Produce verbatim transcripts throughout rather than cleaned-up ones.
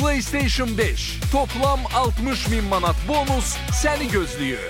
PlayStation beş. Toplam altmış min manat bonus səni gözləyir.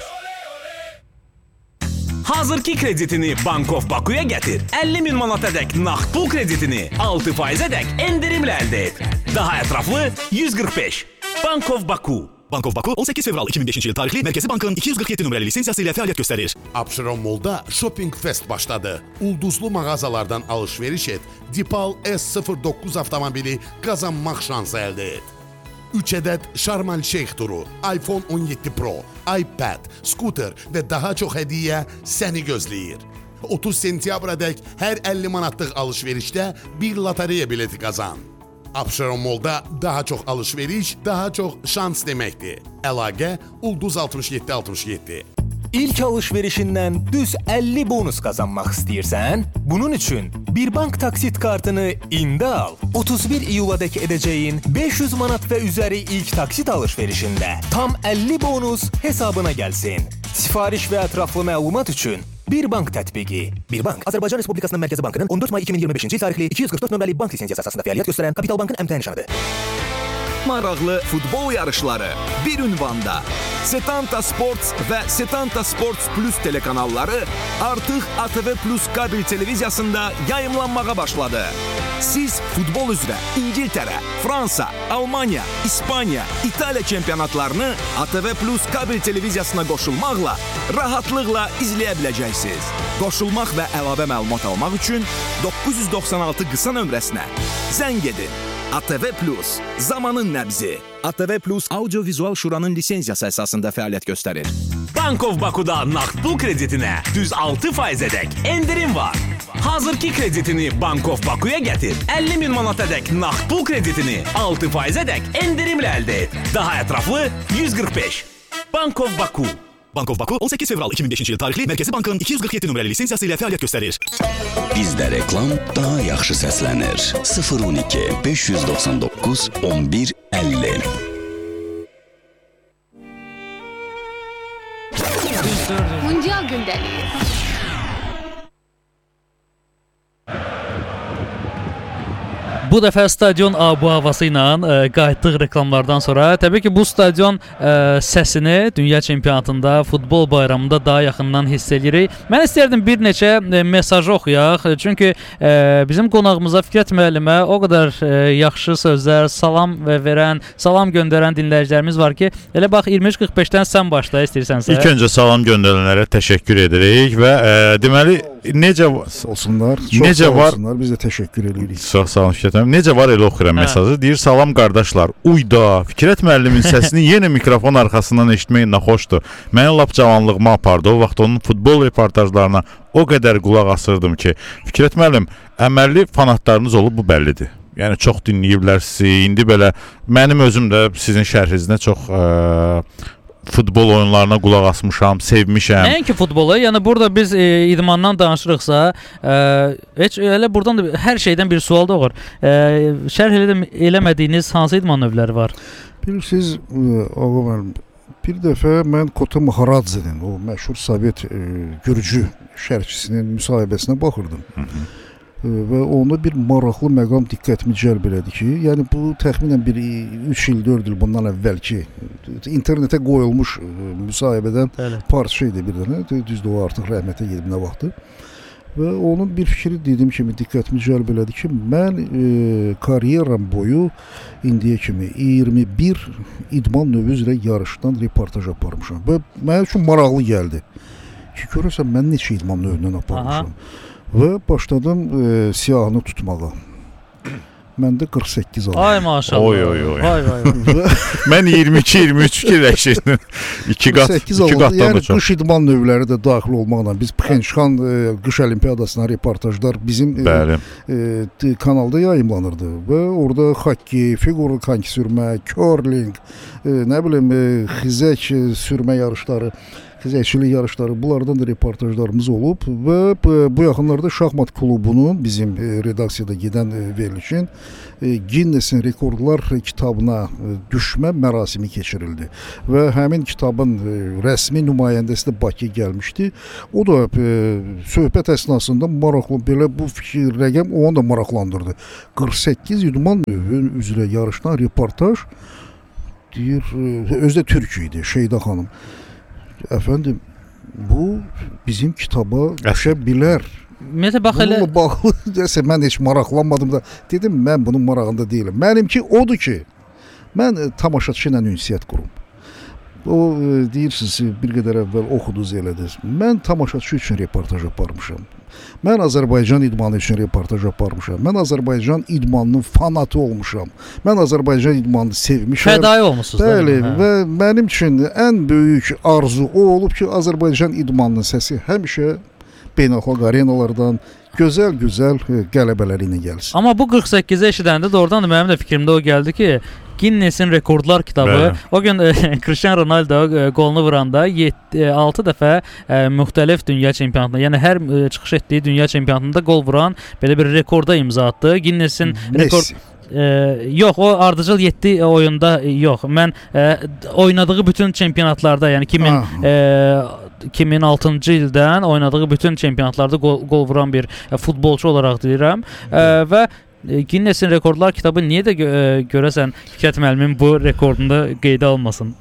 Hazırki kreditini Bank of Baku'ya getir. əlli min manatadək nağd pul kreditini altı faizədək endirimlə əldə et. Daha ətraflı yüz qırx beş. Bank of Baku. Bank of Baku on səkkiz fevral iki min beşinci yıl tarixli Mərkəzi Bankın iki yüz qırx yeddi nömrəli lisensiyası ilə fəaliyyət göstərir. Abşeron Mall'da Shopping Fest başladı. Ulduzlu mağazalardan alışveriş et. Dipal S sıfır dokuz avtomobili qazanmaq şansı əldə et. üç ədəd Şarmal Şeyx turu, iPhone on yeddi Pro, iPad, skuter və daha çox hədiyyə səni gözləyir. otuz sentyabradək hər əlli manatlıq alışverişdə bir lotereya bileti qazan. Abşeron Mall'da daha çox alışveriş, daha çox şans deməkdir. Əlaqə Ulduz altmış yeddi altmış yeddi. İlk alışverişindən düz əlli bonus qazanmaq istəyirsən? Bunun üçün bir bank taksit kartını indi al. otuz bir iyuladək edəcəyin beş yüz manat və üzəri ilk taksit alışverişində tam əlli bonus hesabına gəlsin. Sifariş və ətraflı məlumat üçün Bir bank tətbiqi. Bir bank Azərbaycan Respublikasının Mərkəzi Bankının on dörd may iki min iyirmi beşinci il tarixli iki yüz qırx dörd nömrəli bank lisensiyası əsasında fəaliyyət göstərən Kapital Bankın əmtəə nişanıdır. Maraqlı futbol yarışları bir ünvanda. Setanta Sports və Setanta Sports Plus telekanalları artıq A T V Plus kabel televiziyasında yayımlanmağa başladı. Siz futbol üzrə İngiltərə, Fransa, Almanya, İspaniya, İtaliya çempionatlarını A T V Plus kabel televiziyasına qoşulmaqla rahatlıqla izləyə biləcəksiniz. Qoşulmaq və əlavə məlumat almaq üçün doqquz yüz doxsan altı qısa nömrəsinə zəng edin. A T V Plus, zamanın nəbzi. A T V Plus Audio-Vizual Şuranın lisensiyası əsasında fəaliyyət göstərir. Bank of Baku'da nağd pul kreditinə düz altı faizədək endirim var. Hazırki kreditini Bank of Baku'ya getir. əlli min manatadək nağd pul kreditini altı faizədək endirimlə əldə et. Daha ətraflı yüz qırx beş. Bank of Baku. Bank of Baku on səkkiz fevral iki min beşinci yıl tarixli Mərkəzi Bankın iki yüz qırx yeddi nömrəli lisensiyası ilə fəaliyyət göstərir. Bizdə reklam daha yaxşı səslənir. sıfır on iki beş yüz doxsan doqquz on bir əlli. Mundial gündəliyi. Bu dəfə stadion abu havası ilə e, qayıtdıq reklamlardan sonra. Təbii ki, bu stadion e, səsini dünya çempionatında, futbol bayramında daha yaxından hiss edirik. Mən istərdim bir neçə e, mesajı oxuyaq. Çünki e, bizim qonağımıza Fikrət müəllimə o qədər e, yaxşı sözlər, salam və verən, salam göndərən dinləyicilərimiz var ki, elə bax iyirmi üç qırx beşdən sən başla istəyirsənsə. İlk öncə salam göndərənlərə təşəkkür edirik və e, deməli necə olsunlar, çox necə sağ var? olsunlar, biz də təşəkkür edirik. Çox sağ olun Fikrət müəllim. Necə var elə oxuyuram mesajı. Deyir, salam qardaşlar. Uyda, Fikrət müəllimin səsini yenə mikrofon arxasından eşitmək naxoşdur. Mənim lap cavanlığıma apardı. O vaxt onun futbol reportajlarına o qədər qulaq asırdım ki, Fikrət müəllim, əməlli fanatlarınız olub, bu bəllidir. Yəni çox dinləyiblər sizi. İndi belə mənim özüm də sizin şərhinizdə çox ə, futbol oyunlarına qulaq asmışam, sevmişəm. Nəinki futbolu, yəni burada biz e, idmandan danışırıqsa, e, heç elə buradan da hər şeydən bir sual doğur. E, şərh elədim, eləmədiyiniz hansı idman növləri var? Bilirsiniz, ağa müəllim, bir dəfə mən Kota Maharadzenin, o məşhur Sovet e, gürcü şərhçisinin müsahibəsinə baxırdım. Hı -hı. Və onu bir maraqlı məqam diqqətimi cəlb elədi ki, yəni bu təxminən bir üç il, dörd il bundan əvvəlki internetə qoyulmuş müsahibədən parça idi bir dənə, düzdür o artıq rəhmətə gedib nə vaxtı. Və onun bir fikri dediyim kimi diqqətimi cəlb elədi ki, mən e, karyeram boyu indiyə kimi iyirmi bir idman növü üzrə yarışdan reportaj aparmışam və mənim üçün maraqlı gəldi ki, görəsən mən neçə idman növündən aparmışam. Aha. Və başladım e, siyahını tutmağa. Məndə qırx səkkiz aldım. Ay maşallah. Oy oy oy. Vay vay. Mən iyirmi iki iyirmi üç fikirləşirdim. iki qat, iki qatdan yəni, da çox. Qış idman növləri də daxil olmaqla biz Pxençxan e, qış olimpiyadasına reportajlar bizim e, e, kanalda yayımlanırdı və orada hokkey, fiqur konki sürmə, curling, e, nə bilim e, xizək sürmə yarışları xizəkçilik yarışları, bunlardan da reportajlarımız olub və bu yaxınlarda şahmat klubunun bizim redaksiyada gedən verilişin Guinness-in rekordlar kitabına düşmə mərasimi keçirildi və həmin kitabın rəsmi nümayəndəsi də Bakıya gəlmişdi. O da söhbət əsnasında maraqlı belə bu fikir rəqəm onu da maraqlandırdı. qırx səkkiz idman növü üzrə yarışdan reportaj deyir, özdə türk idi Şeyda xanım. Əfəndim, bu bizim kitaba düşə bilər. Ümumiyyətlə bax elə bununla bağlı desə mən heç maraqlanmadım da dedim mən bunun marağında deyiləm. Mənimki odur ki, mən tamaşaçı ilə ünsiyyət qurum. O deyirsiniz bir qədər əvvəl oxudunuz elədiniz. Mən tamaşaçı üçün reportaj aparmışam. Mən Azərbaycan idmanı üçün reportaj aparmışam. Mən Azərbaycan idmanının fanatı olmuşam. Mən Azərbaycan idmanını sevmişəm. Fədai olmusunuz. Bəli, hə. Və mənim üçün ən böyük arzu o olub ki, Azərbaycan idmanının səsi həmişə beynəlxalq arenalardan gözəl-gözəl qələbələri ilə gəlsin. Amma bu qırx səkkizə eşidəndə doğrudan da mənim də fikrimdə o gəldi ki, Guinness-in rekordlar kitabı Bəli. O gün Cristiano Ronaldo qolunu vuranda altı dəfə müxtəlif dünya çempionatında, yəni hər çıxış etdiyi dünya çempionatında qol vuran belə bir rekorda imza atdı. Guinness-in rekord E, yox, o ardıcıl yeddi oyunda yox. Mən e, oynadığı bütün çempionatlarda, yəni iki min e, iki min altıncı ildən oynadığı bütün çempionatlarda qol, qol vuran bir e, futbolçu olaraq deyirəm. E, və Guinness-in rekordlar kitabı niyə də gö görəsən Fikrət müəllimin bu rekordunda qeydə almasın?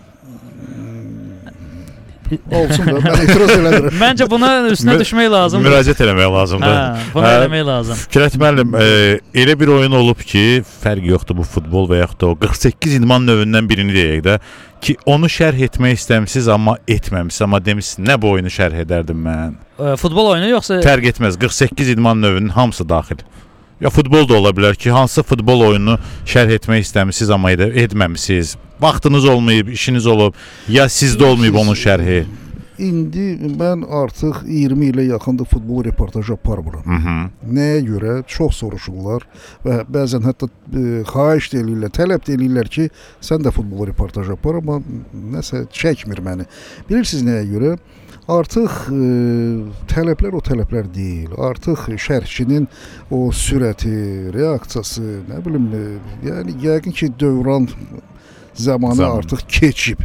Olsun da, mən etiraz elədirəm. Məncə buna üstünə düşmək lazımdır. Müraciət eləmək lazımdır. Hə, bunu eləmək lazım. Fikrət müəllim, e, elə bir oyun olub ki, fərq yoxdur bu futbol və yaxud da o qırx səkkiz idman növündən birini deyək də ki, onu şərh etmək istəmisiniz, amma etməmisiniz, amma demişsiniz, nə bu oyunu şərh edərdim mən? E, futbol oyunu yoxsa? Fərq etməz, qırx səkkiz idman növünün hamısı daxil. Ya futbol da ola bilər ki, hansı futbol oyununu şərh etmək istəmisiniz, amma ed etməmisiniz. Vaxtınız olmayıb, işiniz olub, ya sizdə olmayıb onun şərhi. İndi mən artıq iyirmi ilə yaxındır futbol reportajı aparmıram. Hı -hı. Nəyə görə? Çox soruşurlar və bəzən hətta e, xahiş deyirlər, tələb deyirlər ki, sən də futbol reportajı apar, amma nəsə çəkmir məni. Bilirsiniz nəyə görə? Artıq e, tələblər o tələblər deyil. Artıq şərhçinin o sürəti, reaksiyası, nə bilim, e, yəni yəqin ki, dövran zamanı Zaman. artıq keçib.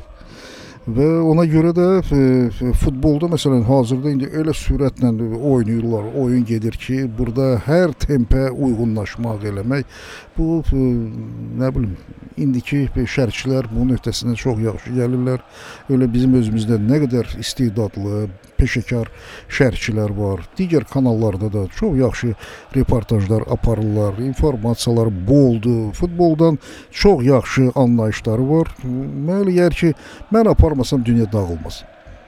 Və ona görə də e, futbolda məsələn hazırda indi elə sürətlə oynayırlar, oyun gedir ki, burada hər tempə uyğunlaşmaq eləmək bu e, nə bilim indiki şərhçilər bunun öhdəsindən çox yaxşı gəlirlər. Elə bizim özümüzdə nə qədər istedadlı, peşəkar şərhçilər var. Digər kanallarda da çox yaxşı reportajlar aparırlar, informasiyalar boldur. Futboldan çox yaxşı anlayışları var. Mən elə yer ki, mən aparmasam dünya dağılmaz.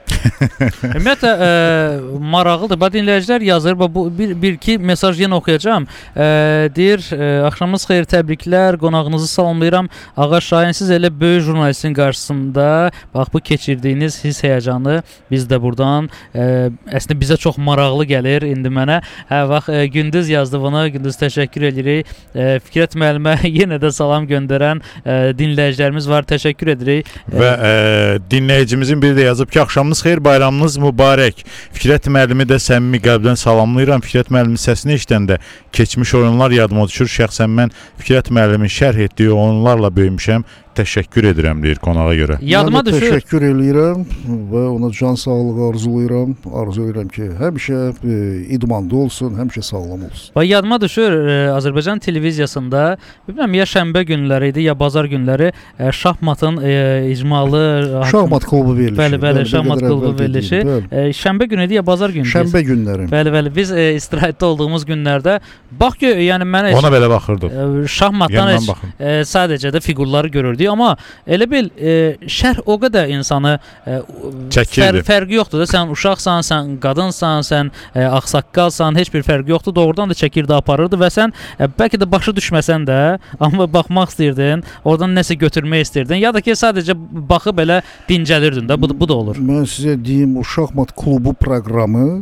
Ümumiyyətlə e, maraqlıdır. Bax dinləyicilər yazır. Bu bir bir iki mesaj yenə oxuyacağam. E, deyir, e, axşamınız xeyir, təbriklər. Qonağınızı salamlayıram. Ağa Şahin, siz elə böyük jurnalistin qarşısında bax bu keçirdiyiniz hiss həyəcanı biz də burdan e, əslində bizə çox maraqlı gəlir indi mənə. Hə bax e, Gündüz yazdı bunu. Gündüz təşəkkür edirik. E, Fikrət müəllimə yenə də salam göndərən e, dinləyicilərimiz var. Təşəkkür edirik. E, Və e, dinləyicimizin biri də yazıb ki, axşamınız xeyir, bayramınız mübarək. Fikrət müəllimi də səmimi qəlbdən salamlayıram. Fikrət müəllimin səsini eşidəndə keçmiş oyunlar yadıma düşür. Şəxsən mən Fikrət müəllimin şərh etdiyi oyunlarla böyümüşəm. Təşəkkür edirəm deyir qonağa görə. Yadıma düşür. Təşəkkür edirəm və ona can sağlığı arzulayıram. Arzu edirəm ki, həmişə e, idmanda olsun, həmişə sağlam olsun. Və yadıma düşür e, Azərbaycan televiziyasında, bilmirəm ya şənbə günləri idi, ya bazar günləri e, şahmatın e, icmalı şahmat klubu verilişi. Bəli, bəli, şahmat klubu verilişi. E, şənbə günü idi ya bazar günü idi? Şənbə günləri. Bəli, bəli. Biz e, istirahətdə olduğumuz günlərdə bax ki, yəni mənə ona belə baxırdıq. E, şahmatdan heç, e, sadəcə də fiqurları görürdük. Amma elə bil e, şərh o qədər insanı e, fər, fərqi yoxdur da, sən uşaqsan, sən qadınsan, sən e, ağsaqqalsan, heç bir fərqi yoxdur. Doğrudan da çəkirdə aparırdı və sən e, bəlkə də başı düşməsən də, amma baxmaq istəyirdin, oradan nəsə götürmək istəyirdin, ya da ki sadəcə baxıb elə dincəlirdin də, bu, bu da olur. Mən sizə deyim, o şahmat klubu proqramı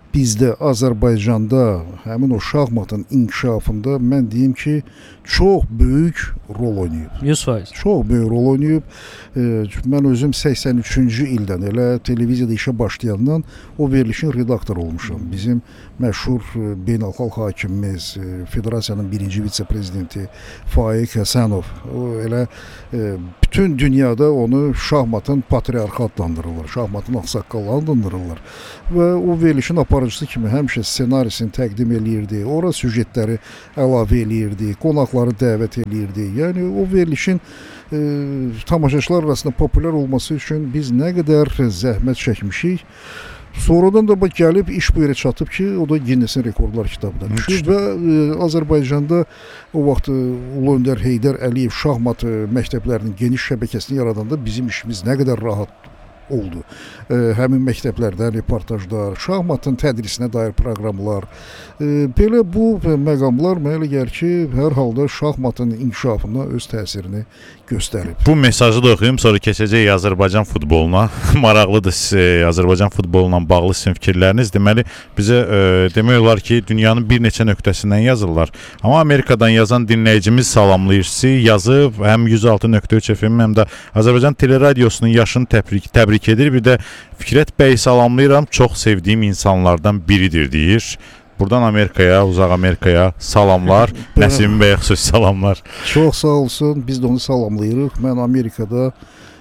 bizdə Azərbaycanda həmin o şahmatın inkişafında mən deyim ki, çox böyük rol oynayıb. yüz faiz. Çox böyük rol oynayıb. E, mən özüm səksən üçüncü ildən elə televiziyada işə başlayandan o verilişin redaktoru olmuşam. Bizim məşhur e, beynəlxalq hakimimiz, e, Federasiyanın birinci vitse-prezidenti Faiq Həsənov, o elə e, bütün dünyada onu şahmatın patriarxı adlandırırlar, şahmatın ağsaqqalı adlandırırlar. Və o verilişin aparıcısı kimi həmişə ssenarisini təqdim eləyirdi, ora süjetləri əlavə eləyirdi, qonaqları dəvət eləyirdi. Yəni o verilişin e, tamaşaçılar arasında populyar olması üçün biz nə qədər zəhmət çəkmişik. Sonradan da bax gəlib iş bu yerə çatıb ki, o da Ginnesin rekordlar kitabına düşür və e, Azərbaycanda o vaxt e, Ulu Öndər Heydər Əliyev şahmat e, məktəblərinin geniş şəbəkəsini yaradanda bizim işimiz nə qədər rahat oldu. E, həmin məktəblərdən reportajlar, şahmatın tədrisinə dair proqramlar, e, belə bu məqamlar mənə elə gəlir ki, hər halda şahmatın inkişafına öz təsirini göstərib. Bu mesajı da oxuyum, sonra keçəcək Azərbaycan futboluna. Maraqlıdır sizə Azərbaycan futboluna bağlı sizin fikirləriniz. Deməli, bizə e, demək olar ki, dünyanın bir neçə nöqtəsindən yazırlar. Amma Amerikadan yazan dinləyicimiz salamlayır sizi, yazıb həm yüz altı nöqtə üç F M həm də Azərbaycan Teleradiosunun yaşını təbrik, təbrik edir. Bir də Fikrət bəy salamlayıram, çox sevdiyim insanlardan biridir deyir. Buradan Amerikaya, uzaq Amerikaya salamlar. Nəsim bəyə xüsusi salamlar. Çox sağ olsun, biz də onu salamlayırıq. Mən Amerikada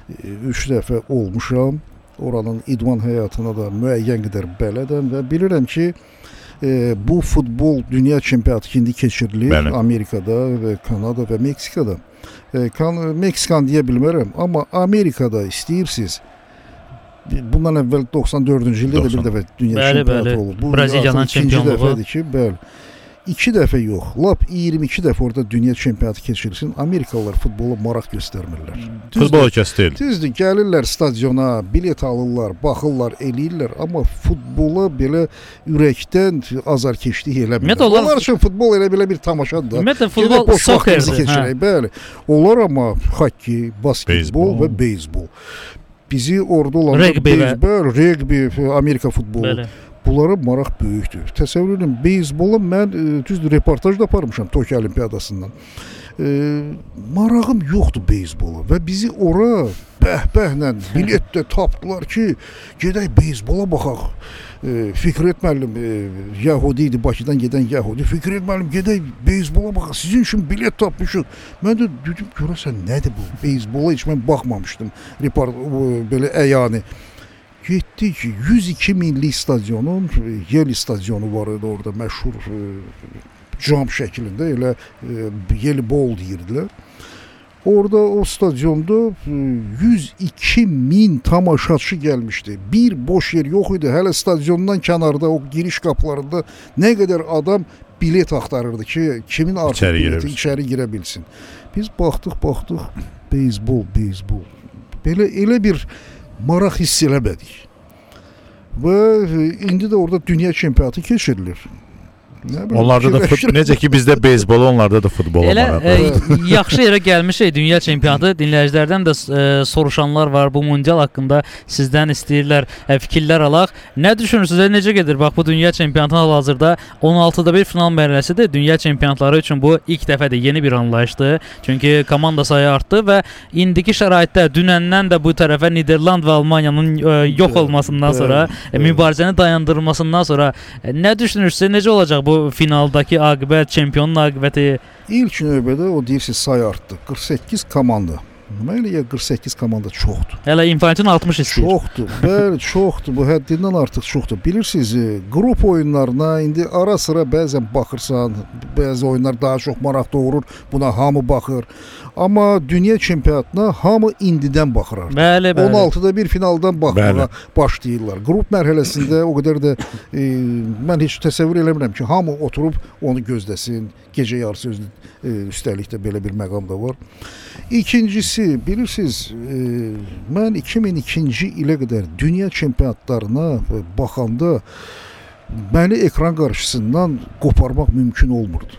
üç dəfə olmuşam. Oranın idman həyatına da müəyyən qədər bələdəm və bilirəm ki, e, bu futbol dünya çempionatı indi keçirilir. Bəli. Amerikada və Kanada və Meksikada. E, kan, Meksikan deyə bilmərəm, amma Amerikada istəyirsiniz. Bundan əvvəl doxsan dördüncü ildə də bir dəfə dünya bəli, çempionatı bəli. Olub. Bu Braziliyanın çempionluğu. İkinci dəfədir ki, bəli. İki dəfə yox, lap iyirmi iki dəfə orada dünya çempionatı keçirilsin. Amerikalılar futbola maraq göstərmirlər. Futbol ölkəsi deyil. Düzdür, gəlirlər stadiona, bilet alırlar, baxırlar, eləyirlər, amma futbola belə ürəkdən azarkeşlik eləmirlər. Onlar, onlar üçün futbol elə belə bir tamaşadır da. Ümumiyyətlə futbol soccerdir. Hə. Bəli. Onlar amma hokkey, basketbol və beyzbol. Bizi orada olan beyzbol, regbi, Amerika futbolu. Bəli. Bunlara maraq böyükdür. Təsəvvür edin, beyzbola mən e, düzdür reportaj da aparmışam Tokyo Olimpiyadasından. E, marağım yoxdur beyzbola və bizi ora bəh-bəhlə bilet də tapdılar ki, gedək beyzbola baxaq. E, Fikrət müəllim e, Yahudi idi, Bakıdan gedən Yahudi. Fikrət müəllim gedək beyzbola baxaq. Sizin üçün bilet tapmışıq. Mən də dedim, görəsən nədir bu? Beyzbola heç mən baxmamışdım. Report belə əyani. Getdik ki, yüz iki minlik stadionun, Yeli stadionu var idi orada, məşhur e, cam şəklində, elə e, Yeli Bowl deyirdilər. Orada o stadionda e, yüz iki min tamaşaçı gəlmişdi. Bir boş yer yox idi. Hələ stadiondan kənarda, o giriş qapılarında nə qədər adam bilet axtarırdı ki, kimin artıq içəri bileti içəri girə bilsin. Biz baxdıq, baxdıq, beyzbol, beyzbol. Belə elə bir maraq hiss eləmədik. Və indi də orada dünya çempionatı keçirilir. Onlarda da fut, necə ki bizdə beyzbol, onlarda da futbol var. Elə e, yaxşı yerə gəlmişik dünya çempionatı. Dinləyicilərdən də e, soruşanlar var bu mundial haqqında, sizdən istəyirlər e, fikirlər alaq. Nə düşünürsünüz? Necə gedir? Bax bu dünya çempionatı hal-hazırda on altıda bir final mərhələsidir. Dünya çempionatları üçün bu ilk dəfədir, yeni bir anlayışdır. Çünki komanda sayı artdı və indiki şəraitdə dünəndən də bu tərəfə Niderland və Almaniyanın e, yox olmasından sonra, e, mübarizəni dayandırılmasından sonra e, nə düşünürsünüz? Necə olacaq bu finaldakı aqibət, çempionun aqibəti? İlk növbədə o deyirsiz sayı artdı. qırx səkkiz komanda. Məncə qırx səkkiz komanda çoxdur. Hələ Infantino altmış istəyir. Çoxdur. Bəli, çoxdur. Bu həddindən artıq çoxdur. Bilirsiniz, qrup oyunlarına indi ara sıra bəzən baxırsan, bəzi oyunlar daha çox maraq doğurur. Buna hamı baxır. Amma dünya çempionatına hamı indidən baxır artıq. Bəli, bəli. on altıda bir finaldan baxmağa başlayırlar. Qrup mərhələsində o qədər də e, mən heç təsəvvür eləmirəm ki, hamı oturub onu gözləsin. Gecə yarısı özü e, üstəlik də belə bir məqam da var. İkincisi, bilirsiniz, e, mən iki min ikinci ilə qədər dünya çempionatlarına baxanda məni ekran qarşısından qoparmaq mümkün olmurdu.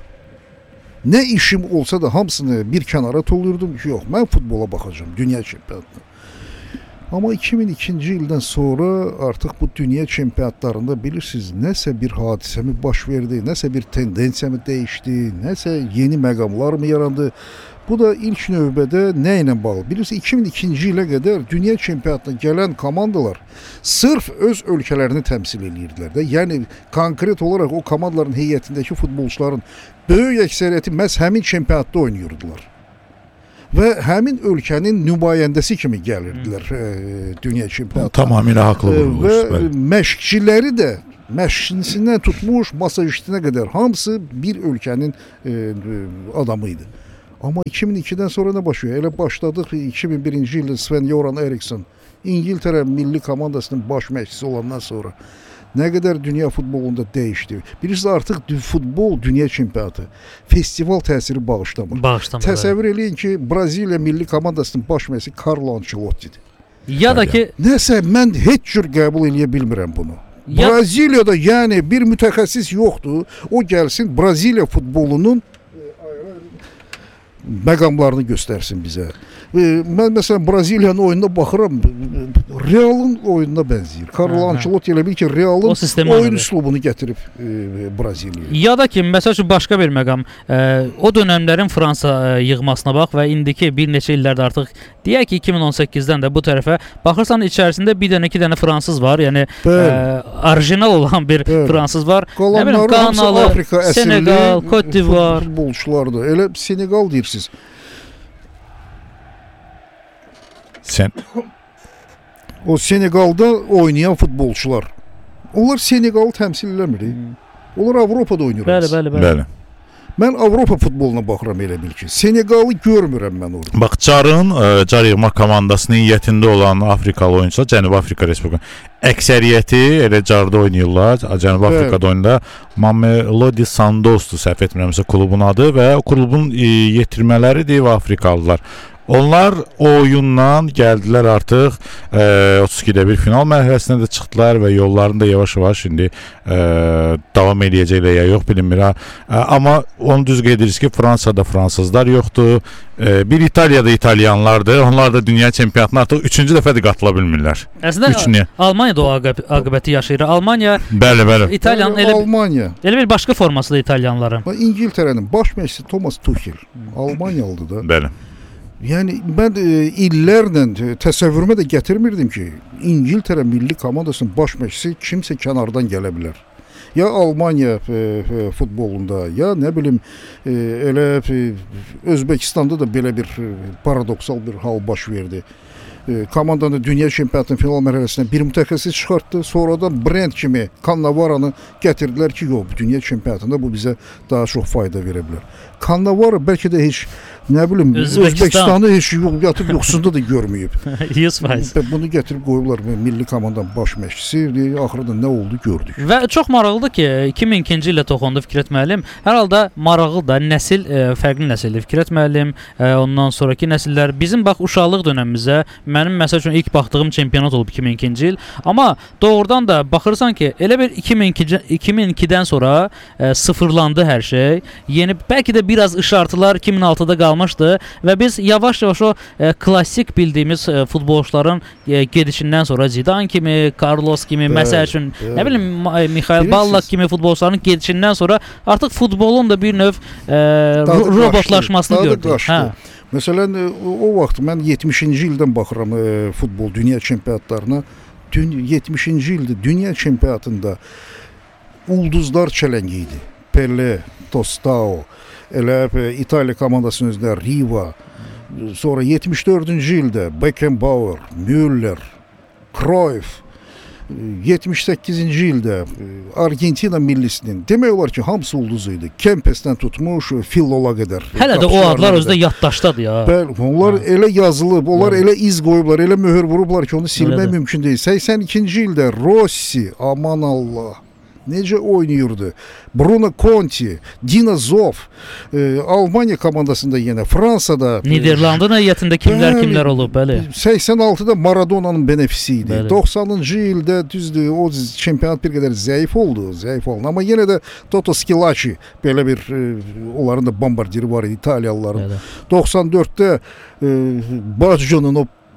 Nə işim olsa da hamısını bir kənara tulluyurdum ki, yox, mən futbola baxacağım, dünya çempionatına. Amma iki min ikinci ildən sonra artıq bu dünya çempionatlarında bilirsiniz, nəsə bir hadisə mi baş verdi, nəsə bir tendensiya mı dəyişdi, nəsə yeni məqamlar mı yarandı? Bu da ilk növbədə nə ilə bağlı? Bilirsiniz, iki min ikinci ilə qədər dünya çempionatına gələn komandalar sırf öz ölkələrini təmsil edirdilər də. Yəni konkret olaraq o komandaların heyətindəki futbolçuların böyük əksəriyyəti məhz həmin çempionatda oynayırdılar. Və həmin ölkənin nümayəndəsi kimi gəlirdilər e, dünya çempionatına. Tamamilə haqlı vurulur. Və məşqçiləri də məşqçisindən tutmuş masajistinə qədər hamısı bir ölkənin e, adamı idi. Amma iki min ikidən sonra nə baş verir? Elə başladıq iki min birinci ildə Sven-Göran Eriksson İngiltərə milli komandasının baş məşqçisi olandan sonra nə qədər dünya futbolunda dəyişdi. Bilirsiniz, artıq futbol dünya çempionatı festival təsiri bağışlamır. Bağışlamır. Təsəvvür eləyin ki, Braziliya milli komandasının baş məşqçisi Carlo Ancelotti'dir. Ya da ki nəsə mən heç cür qəbul eləyə bilmirəm bunu. Ya... Braziliyada yəni bir mütəxəssis yoxdur. O gəlsin Braziliya futbolunun məqamlarını göstərsin bizə. Mən məsələn Braziliyanın oyununa baxıram, Realın oyununa bənzəyir. Carlo Ancelotti elə bil ki, Realın oyun üslubunu gətirib e, Braziliyaya. Ya da ki, məsəl üçün başqa bir məqam, e, o dönəmlərin Fransa e, yığmasına bax və indiki bir neçə illərdə artıq deyək ki, iki min on səkkizdən də bu tərəfə baxırsan, içərisində bir dənə, iki dənə fransız var. Yəni e, orijinal olan bir Bəli. fransız var. Qalanları hamısı Afrika əsilli, Senegal, Côte d'Ivoire futbolçulardır. Elə Senegal deyirsiniz. Sen o Senegalda oynayan futbolçular. Onlar Senegalı təmsil eləmir. Onlar Avropada oynayır. Bəli, bəli, bəli. Bəli. Mən Avropa futboluna baxıram elə bil ki. Senegalı görmürəm mən orada. Bax, Carın, Car yığma komandasının heyətində olan Afrikalı oyunçular, Cənubi Afrika Respublikası əksəriyyəti elə Carda oynayırlar. Cənubi Afrikada oyunda Mamelodi Sundowns'dur, səhv etmirəmsə klubun adı və o klubun yetirmələridir və Afrikalılar. Onlar o oyundan gəldilər artıq e, otuz ikidə bir final mərhələsinə də çıxdılar və yollarında yavaş-yavaş indi e, davam edəcəklər ya yox bilinmir. E, amma onu düz qeyd edirik ki, Fransada fransızlar yoxdur. E, bir İtaliyada İtalyanlardır. Onlar da dünya çempionatına artıq üçüncü dəfə də qatıla bilmirlər. Əslində Almaniyada o aqibəti yaşayır. Almaniya Bəli, bəli. İtaliyanın elə, Almaniya. Elə bir başqa formasıdır İtalyanların. İngiltərənin baş məşqçisi Thomas Tuchel Almaniyalıdır da. Bəli. Yəni mən e, illərlə təsəvvürümə də gətirmirdim ki, İngiltərə milli komandasının baş məşqçisi kimsə kənardan gələ bilər. Ya Almaniya e, e, futbolunda, ya nə bilim e, elə e, Özbəkistanda da belə bir e, paradoksal bir hal baş verdi. E, komandanı dünya çempionatının final mərhələsinə bir mütəxəssis çıxartdı. Sonradan brend kimi Cannavaro'nu gətirdilər ki, yox, dünya çempionatında bu bizə daha çox fayda verə bilər. Cannavaro bəlkə də heç nə bilim Özbəkistanı heç yox, yatıb yoxsunda da görməyib. yüz faiz. Bunu gətirib qoyublar milli komandanın baş məşqçisi. Axırda nə oldu gördük. Və çox maraqlıdır ki, iki min ikinci ildə toxundu Fikrət müəllim. Hər halda maraqlı da nəsil e, fərqli nəsildir. Fikrət müəllim, e, ondan sonraki nəsillər bizim bax uşaqlıq dövrümüzdə mənim məsəl üçün ilk baxdığım çempionat olub iki min ikinci il. Amma doğrudan da baxırsan ki, elə bir iki min ikidən sonra e, sıfırlandı hər şey. Yeni bəlkə də biraz işartılar iki min altıda qalmışdı və biz yavaş-yavaş o e, klassik bildiyimiz e, futbolçuların e, gedişindən sonra Zidane kimi, Carlos kimi, bəli, məsəl üçün bəli. Nə bilim Mikhail Ballack kimi futbolçuların gedişindən sonra artıq futbolun da bir növ e, robotlaşmasını gördük. Hə. Məsələn, o vaxt mən yetmişinci ildən baxıram e, futbol dünya çempionatlarına. yetmişinci ildə dünya çempionatında ulduzlar çələngi idi. Pelé, Tostao, elə İtaliya komandasının özündə Riva, sonra yetmiş dördüncü ildə Beckenbauer, Müller, Cruyff, yetmiş səkkizinci ildə Argentina millisinin demək olar ki, hamısı ulduz idi. Kempesdən tutmuş Fillola qədər. Hələ də o adlar özdə yaddaşdadır ya. Bəli, onlar ha. elə yazılıb, onlar ha. elə iz qoyublar, elə möhür vurublar ki, onu silmək mümkün deyil. səksən ikinci ildə Rossi, aman Allah, necə oynayırdı. Bruno Conti, Dino Zoff, e, Almaniya komandasında yenə, Fransada. Niderlandın heyətində kimlər bəli, kimlər olub, bəli. səksən altıda Maradona'nın benefisi idi. Bəli. doxsanıncı ildə düzdür, o çempionat bir qədər zəif oldu, zəif oldu. Amma yenə də Toto Schillaci, belə bir e, onların da bombardiri var idi, İtaliyalıların. Bəli. doxsan dörddə e, Baggio'nun o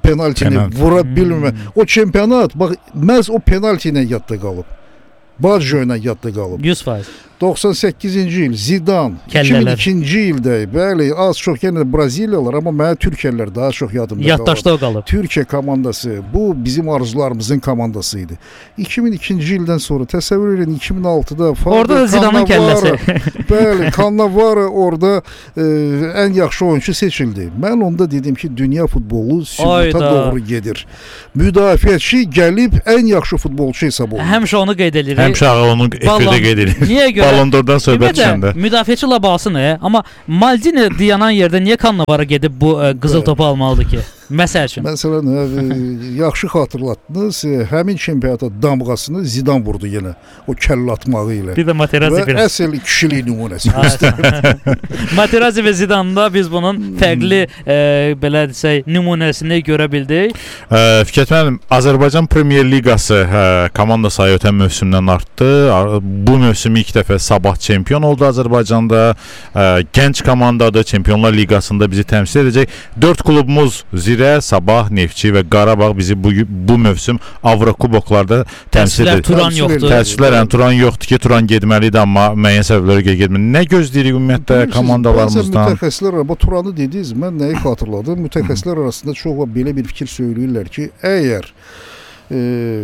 penaltini Penalti. vura bilmə. O çempionat bax məhz o penalti ilə yadda qalıb. Baggio ilə yadda qalıb. yüz faiz. doxsan səkkizinci il Zidane, Kəllələr. iki min ikinci ildə, bəli, az çox yenə Braziliyalılar, amma mənə Türkiyələr daha çox yadımda qalıb. Yaddaşda o qalıb. Türkiyə komandası, bu bizim arzularımızın komandası idi. iki min ikinci ildən sonra təsəvvür edin, iki min altıda orada da Zidane'ın kəlləsi. Bəli, Cannavaro orada e, ən yaxşı oyunçu seçildi. Mən onda dedim ki, dünya futbolu sübuta doğru gedir. Müdafiəçi gəlib ən yaxşı futbolçu hesab olunur. Həmişə onu qeyd edirik. Həmişə onu efirdə qeyd edirik. Niyə görə? Ballondordan söhbət düşəndə. Müdafiəçi labası nə? Amma Maldini dayanan yerdə niyə Cannavaro gedib bu ə, qızıl topu almalıdır ki? Məsəl üçün. Məsələn, ə, yaxşı xatırlatdınız, ə, həmin çempionata damğasını Zidane vurdu yenə o kəllə atmağı ilə. Bir də Materazzi bir. Və əsl kişilik nümunəsi. Materazzi və Zidane'da biz bunun fərqli ə, belə desək nümunəsini görə bildik. Ə, Fikrət müəllim, Azərbaycan Premyer Liqası hə, komanda sayı ötən mövsümdən artdı. Bu mövsüm ilk dəfə Sabah çempion oldu Azərbaycanda. Ə, gənc komandadır, Çempionlar Liqasında bizi təmsil edəcək. dörd klubumuz Zirə, Sabah, Neftçi və Qarabağ bizi bu bu mövsüm Avrokuboklarda təmsil edir. Turan yoxdur. Təəssüflərlə Turan yoxdur ki, Turan getməlidir, amma müəyyən səbəblərə görə getmir. Nə gözləyirik ümumiyyətlə komandalarımızdan? Mütəxəssislər bu Turanı dediniz, mən nəyi xatırladım? Mütəxəssislər arasında çox belə bir fikir söyləyirlər ki, əgər e,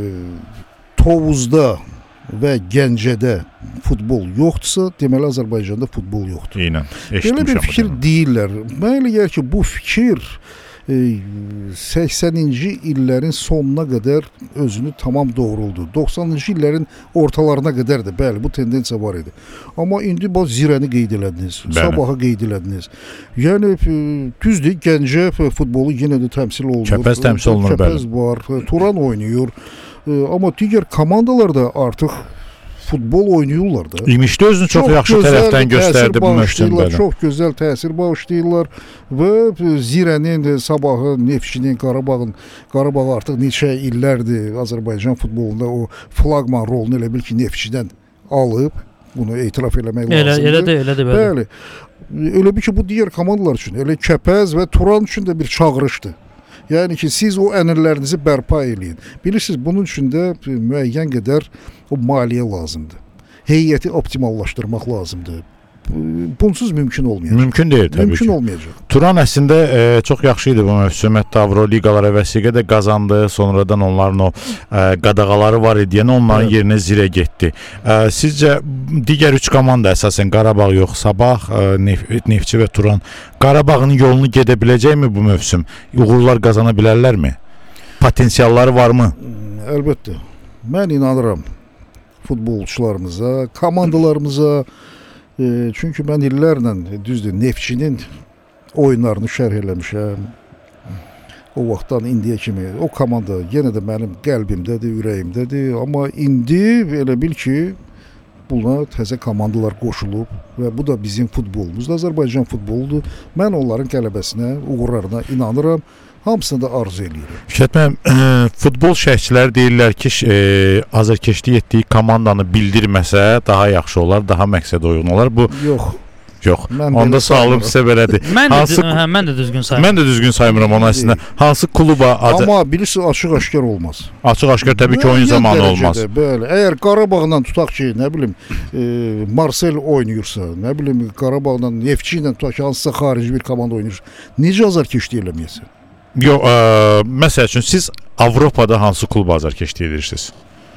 Tovuzda və Gəncədə futbol yoxdursa, deməli Azərbaycanda futbol yoxdur. Eynən. Belə bir fikir deyirlər. Mən elə gəlir ki, bu fikir səksəninci illərin sonuna qədər özünü tamam doğruldu. doxsanıncı illərin ortalarına qədər də bəli bu tendensiya var idi. Amma indi bax Zirəni qeyd elədiniz, Sabahı qeyd elədiniz. Yəni düzdür, Gəncə futbolu yenə də təmsil olunur. Kəpəz təmsil olunur, bəli. Kəpəz var, Turan oynayır. Amma digər komandalar da artıq futbol oynayırlar da. İmişli özünü çox, çox yaxşı tərəfdən göstərdi bu mövsümdə. Çox gözəl təsir bağışlayırlar və Zirənin, Sabahın, Neftçinin, Qarabağın, Qarabağ artıq neçə illərdir Azərbaycan futbolunda o flaqman rolunu elə bil ki, Neftçidən alıb, bunu etiraf eləmək elə, lazımdır. Elə də, elə də bəli. Bəli. Elə bir ki, bu digər komandalar üçün, elə Kəpəz və Turan üçün də bir çağırışdır. Yəni ki, siz o ənirlərinizi bərpa eləyin. Bilirsiniz, bunun üçün də müəyyən qədər o maliyyə lazımdır. Heyəti optimallaşdırmaq lazımdır. Bunsuz mümkün olmayacaq. Mümkün deyil təbii mümkün ki. olmayacaq. Turan əslində e, çox yaxşı idi bu mövsüm. Hətta Avro liqalara vəsiqə də qazandı. Sonradan onların o e, qadağaları var idi. Yəni onların evet. yerinə Zirə getdi. E, sizcə digər üç komanda əsasən Qarabağ yox, Sabah, e, Nef Neftçi və Turan Qarabağın yolunu gedə biləcəkmi bu mövsüm? Uğurlar qazana bilərlərmi? Potensialları varmı? Əlbəttə. Mən inanıram futbolçularımıza, komandalarımıza. E, çünki mən illərlə düzdür Neftçinin oyunlarını şərh eləmişəm. O vaxtdan indiyə kimi o komanda yenə də mənim qəlbimdədir, ürəyimdədir. Amma indi elə bil ki, buna təzə komandalar qoşulub və bu da bizim futbolumuzdur, Azərbaycan futboludur. Mən onların qələbəsinə, uğurlarına inanıram. Hamısını da arzu edirəm. Fikrət müəllim, e, futbol şərhçiləri deyirlər ki, e, azarkeşlik etdiyi komandanı bildirməsə daha yaxşı olar, daha məqsədə uyğun olar. Bu yox. Yox. Onda sualım sizə belədir. Mən, hansı, də, hə, mən də düzgün saymıram. Mən də düzgün saymıram onu əslində. Hansı kluba adı... Amma bilirsiniz, açıq-aşkar olmaz. Açıq-aşkar təbii ki, oyun zamanı olmaz. Bəli. Əgər Qarabağla tutaq ki, nə bilim, e, Marsel oynayırsa, nə bilim, Qarabağla, Neftçi ilə tutaq ki, hansısa xarici bir komanda oynayırsa, necə azarkeşlik eləməyəsən? Yox, ə, məsəl üçün siz Avropada hansı kluba azarkeşlik edirsiniz?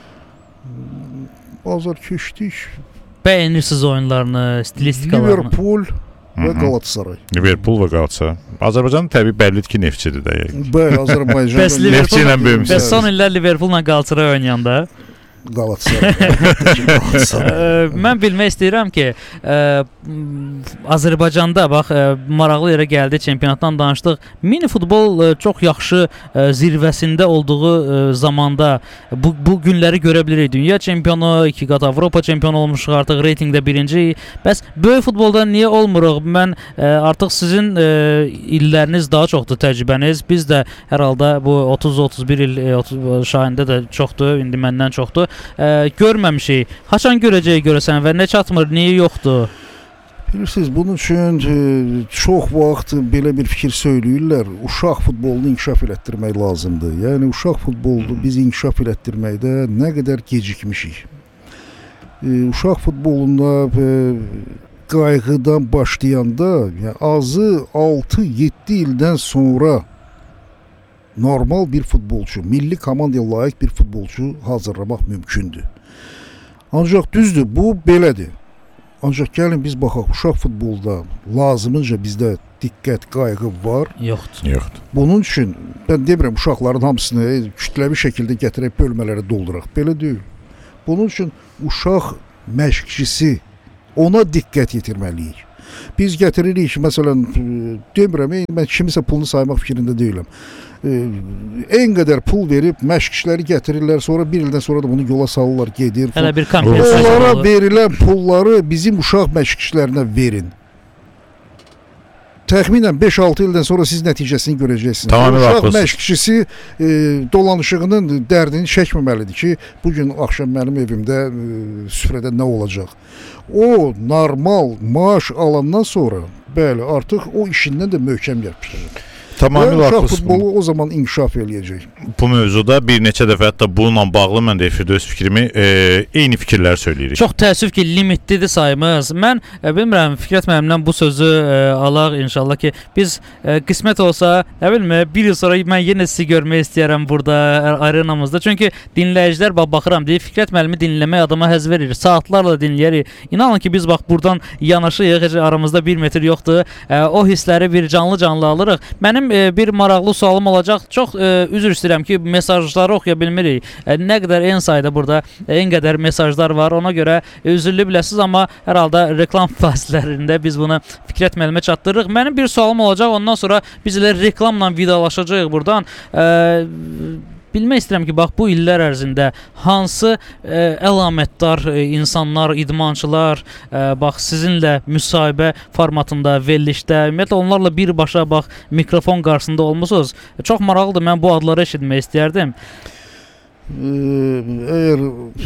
Azarkeşlik bəyənirsiniz oyunlarını, stilistikalarını. Liverpool və Galatasaray. Liverpool və Galatasaray. Azərbaycan təbii bəllidir ki, Neftçidir də. Bəli, Azərbaycan. Bəs Neftçi ilə böyümüsünüz. Bəs son illər Liverpool-la Galatasaray oynayanda Galatasaray. Mən bilmək istəyirəm ki, ə, Azərbaycanda bax ə, maraqlı yerə gəldi, çempionatdan danışdıq. Mini futbol ə, çox yaxşı ə, zirvəsində olduğu ə, zamanda bu, bu günləri görə bilirik. Dünya çempionu, iki qat Avropa çempionu olmuşuq, artıq reytinqdə birinci. Bəs böyük futbolda niyə olmuruq? Mən ə, artıq sizin ə, illəriniz daha çoxdur, təcrübəniz. Biz də hər halda bu otuz otuz bir il otuz, Şahində də çoxdur, indi məndən çoxdur. Ə, görməmişik. Haçan görəcəyik görəsən və nə çatmır, niyə yoxdur? Bilirsiniz, bunun üçün e, çox vaxt belə bir fikir söyləyirlər. Uşaq futbolunu inkişaf elətdirmək lazımdır. Yəni uşaq futbolunu biz inkişaf elətdirməkdə nə qədər gecikmişik. E, uşaq futbolunda e, qayğıdan başlayanda, yəni azı altı yeddi ildən sonra normal bir futbolçu, milli komandaya layiq bir futbolçu hazırlamaq mümkündür. Ancaq düzdür, bu belədir. Ancaq gəlin biz baxaq, uşaq futbolda lazımınca bizdə diqqət, qayğı var. Yoxdur. Yoxdur. Bunun üçün mən demirəm uşaqların hamısını kütləvi şəkildə gətirib bölmələrə dolduraq. Belə deyil. Bunun üçün uşaq məşqçisi, ona diqqət yetirməliyik. Biz gətiririk, məsələn, demirəm, mən kimisə pulunu saymaq fikrində deyiləm. En qədər pul verib məşqçiləri gətirirlər, sonra bir ildən sonra da bunu yola salırlar, gedir. Hələ bir kompensasiya onlara olur. verilən pulları bizim uşaq məşqçilərinə verin. Təxminən beş altı ildən sonra siz nəticəsini görəcəksiniz. Tamamilə uşaq haklısınız. məşqçisi e, dolanışığının dərdini çəkməməlidir ki, bugün axşam mənim evimdə e, süfrədə nə olacaq. O normal maaş alandan sonra bəli, artıq o işindən də möhkəm yapışır. Tamamilə uşaq haklısınız. futbolu o zaman inkişaf eləyəcək. Bu mövzuda bir neçə dəfə hətta bununla bağlı mən də efirdə öz fikrimi e, eyni fikirlər söyləyirik. Çox təəssüf ki, limitlidir sayımız. Mən e, bilmirəm, Fikrət müəllimdən bu sözü e, alaq inşallah ki, biz e, qismət olsa, nə bilmə, bir il sonra mən yenə sizi görmək istəyərəm burada arenamızda. Çünki dinləyicilər bax baxıram deyir, Fikrət müəllimi dinləmək adama həzz verir. Saatlarla dinləyirik. İnanın ki, biz bax buradan yanaşıyıq, heç aramızda bir metr yoxdur. E, o hissləri bir canlı-canlı alırıq. Mənim e, bir maraqlı sualım olacaq. Çox e, üzr istəyirəm ki, mesajları oxuya bilmirik. E, nə qədər en sayda burada e, en qədər mesajlar var. Ona görə e, üzrlü biləsiniz, amma hər halda reklam fasilələrində biz bunu Fikrət müəllimə çatdırırıq. Mənim bir sualım olacaq. Ondan sonra biz elə reklamla vidalaşacağıq buradan. E, Bilmək istəyirəm ki, bax bu illər ərzində hansı e, əlamətdar e, insanlar, idmançılar e, bax sizinlə müsahibə formatında, verilişdə, ümumiyyətlə onlarla birbaşa bax mikrofon qarşısında olmusunuz. E, çox maraqlıdır. Mən bu adları eşitmək istəyərdim. Əgər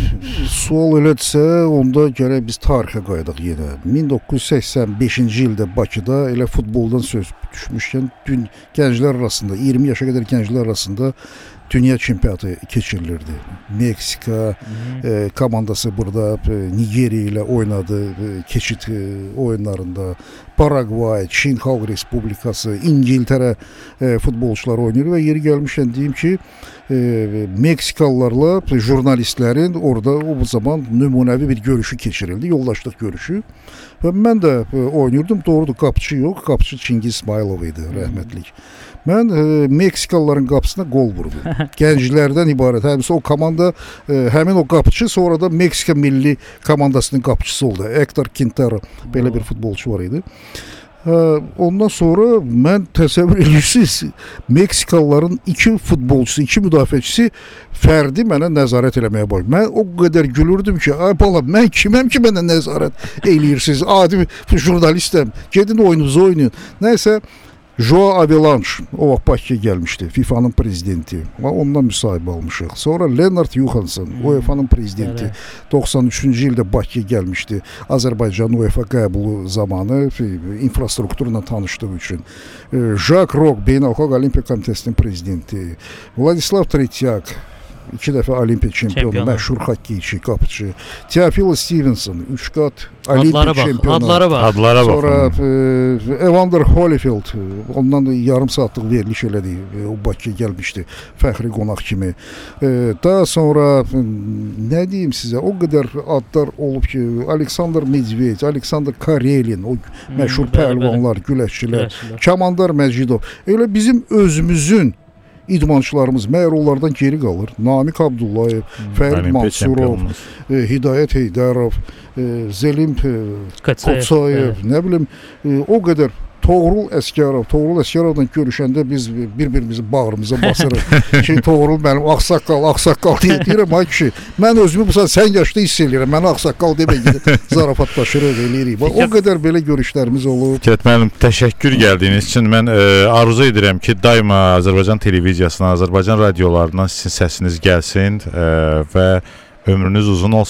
sual elədirsə, onda gərək biz tarixə qayıdaq yenə. min doqquz yüz səksən beşinci ildə Bakıda elə futboldan söz düşmüşkən dün gənclər arasında, iyirmi yaşa qədər gənclər arasında dünya çempionatı keçirilirdi. Meksika e, komandası burada e, Nigeriya ilə oynadı e, keçid e, oyunlarında. Paragvay, Çin Xalq Respublikası, İngiltərə e, futbolçular oynayır və yeri gəlmişkən deyim ki, e, Meksikalılarla jurnalistlərin orada o zaman nümunəvi bir görüşü keçirildi, yoldaşlıq görüşü. Və mən də e, oynayırdım, doğrudur, qapıcı yox, qapıcı Çingiz İsmailov idi, rəhmətlik. Mən e, Meksikalıların qapısına qol vurdum. Gənclərdən ibarət. Həmisi o komanda, e, həmin o qapıcı sonra da Meksika milli komandasının qapıcısı oldu. Hector Quintero, belə bir futbolçu var idi. E, ondan sonra mən təsəvvür edirsiniz, Meksikalıların iki futbolçusu, iki müdafiəçisi fərdi mənə nəzarət eləməyə başladı. Mən o qədər gülürdüm ki, ay bala, mən kiməm ki mənə nəzarət eləyirsiniz? Adi jurnalistəm. Gedin oyununuzu oynayın. Nəysə, Joao Avalanche o vaxt Bakıya gəlmişdi, FIFA'nın prezidenti. Ondan müsahibə almışıq. Sonra Leonard Johansson, UEFA'nın prezidenti, doxsan üçüncü ildə Bakıya gəlmişdi. Azərbaycan UEFA qəbulu zamanı infrastrukturla tanışdığı üçün. Jacques Rocq, Beynəlxalq Olimpiya Komitəsinin prezidenti. Vladislav Tretyak, iki dəfə Olimpiya çempionu, məşhur xokkeyçi, qapıcı. Teofilo Stevenson, üç qat Olimpiya çempionu. Adlara bax. Adlara bax. Sonra e, Evander Holyfield, ondan da yarım saatlıq veriliş elədi. E, o Bakıya gəlmişdi fəxri qonaq kimi. E, daha sonra e, nə deyim sizə, o qədər adlar olub ki, Aleksandr Medvedev, Aleksandr Karelin, o məşhur pəhlivanlar, güləşçilər, Kamandar Məcidov. Elə bizim özümüzün idmançılarımız məyər onlardan geri qalır. Namiq Abdullayev, Fərid Mansurov, e, Hidayət Heydərov, e, Zelim e, Kotsayev, nə bilim, e, o qədər Toğrul Əsgərov, Toğrul Əsgərovla görüşəndə biz bir-birimizi bağrımıza basırıq ki, Toğrul mənim ağsaqqal, ağsaqqal deyə deyirəm, ay kişi, mən özümü bu saat sən yaşda hiss eləyirəm, mən ağsaqqal demək gedib zarafatlaşırıq, eləyirik. O qədər belə görüşlərimiz olur. Fikrət müəllim, təşəkkür gəldiyiniz üçün. Mən e, arzu edirəm ki, daima Azərbaycan televiziyasına, Azərbaycan radiolarından sizin səsiniz gəlsin e, və ömrünüz uzun olsun.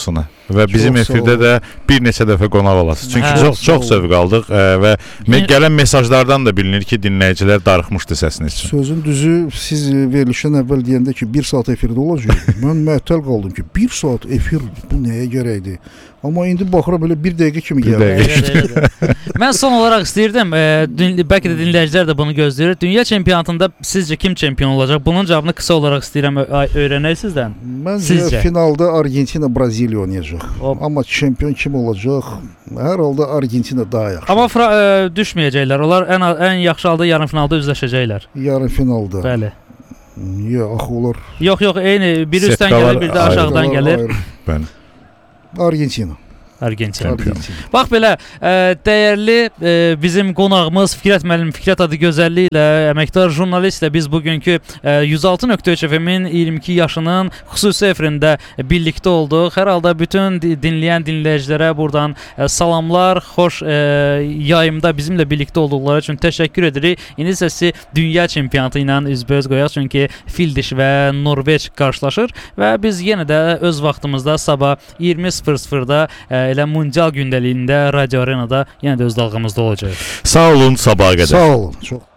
və bizim Çox sağ efirdə olun. də bir neçə dəfə qonaq olasınız. Çünki Hə, çox sağ çox olun. zövq aldıq ə, və me- Yeni- gələn mesajlardan da bilinir ki, dinləyicilər darıxmışdı səsiniz üçün. Sözün düzü, siz verilişdən əvvəl deyəndə ki, bir saat efirdə olacaq. Mən məəttəl qaldım ki, bir saat efir bu nəyə gərəkdir? Amma indi baxıram belə bir dəqiqə kimi Bir gəlir. dəqiqə. Elə də, elə də. Mən son olaraq istəyirdim, e, dün, bəlkə də dinləyicilər də bunu gözləyir. Dünya çempionatında sizcə kim çempion olacaq? Bunun cavabını qısa olaraq istəyirəm ö- öyrənək sizdən. Məncə Sizcə? finalda Argentina Braziliya oynayacaq. O- Amma çempion kim olacaq? Hər halda Argentina daha yaxşı. Amma fra, e, düşməyəcəklər. Onlar ən ən yaxşı halda yarım finalda üzləşəcəklər. Yarın finalda. Bəli. Niyə axı onlar Yox, yox, eyni biri üstdən Setkalar gəlir, bir də ayrı. aşağıdan gəlir. Ayrı. Bəli. Argentina. Argentina. Argentina. Bax belə, ə, dəyərli ə, bizim qonağımız Fikrət müəllim Fikrət Adıgözəlli ilə əməkdar jurnalistlə biz bugünkü ə, yüz altı nöqtə üç F M-in iyirmi iki yaşının xüsusi efirində birlikdə olduq. Hər halda bütün di- dinləyən dinləyicilərə buradan ə, salamlar, xoş ə, yayımda bizimlə birlikdə olduqları üçün təşəkkür edirik. İndi isə sizi dünya çempionatı ilə üzbəüz qoyaq, çünki Fildiş və Norveç qarşılaşır və biz yenə də öz vaxtımızda sabah iyirmi sıfır sıfırda ə, elə mundial gündəliyində Radio Arenada yenə də öz dalğamızda olacağıq. Sağ olun, sabaha qədər. Sağ olun. Çox